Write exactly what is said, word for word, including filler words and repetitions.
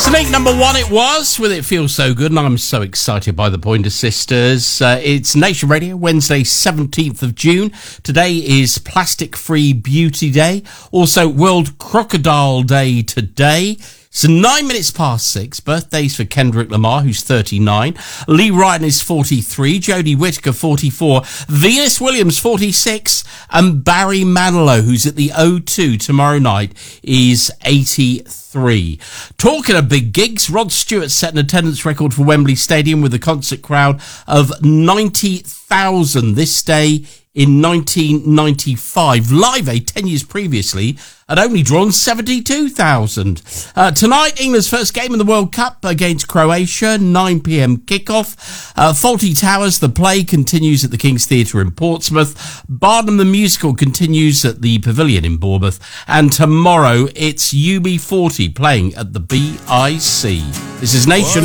Snake number one it was, with It Feels So Good, and I'm so excited by the Pointer Sisters. Uh, it's Nation Radio, Wednesday, seventeenth of June. Today is Plastic Free Beauty Day, also World Crocodile Day today. It's nine minutes past six. Birthdays for Kendrick Lamar, who's thirty-nine. Lee Ryan is forty-three. Jodie Whittaker, forty-four. Venus Williams, forty-six. And Barry Manilow, who's at the O two tomorrow night, is eighty-three. Talking of big gigs, Rod Stewart set an attendance record for Wembley Stadium with a concert crowd of ninety thousand this day in nineteen ninety-five. Live Aid, ten years previously, had only drawn seventy-two thousand. Uh, tonight, England's first game in the World Cup against Croatia, nine p.m. kickoff. Uh, Fawlty Towers, the play, continues at the King's Theatre in Portsmouth. Barnum the Musical continues at the Pavilion in Bournemouth. And tomorrow, it's U B forty playing at the B I C. This is Nation.